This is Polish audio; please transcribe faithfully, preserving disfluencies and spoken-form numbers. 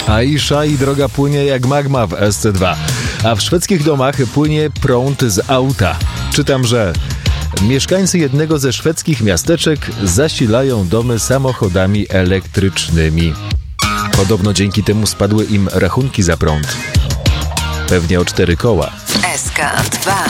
Aisha i droga płynie jak magma w S C dwa. A w szwedzkich domach płynie prąd z auta. Czytam, że mieszkańcy jednego ze szwedzkich miasteczek zasilają domy samochodami elektrycznymi. Podobno dzięki temu spadły im rachunki za prąd. Pewnie o cztery koła. S K dwa.